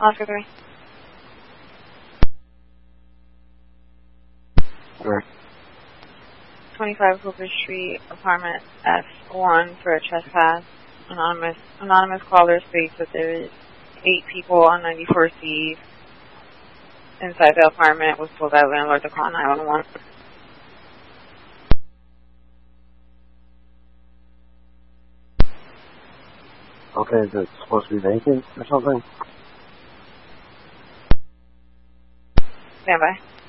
Oscar 3. Where? 25 Hooper Street, apartment F1 for a trespass. Anonymous caller states that there is 8 people on 94th Eve inside the apartment. Was told by landlord to call 911. Okay, is it supposed to be vacant or something? Stand by.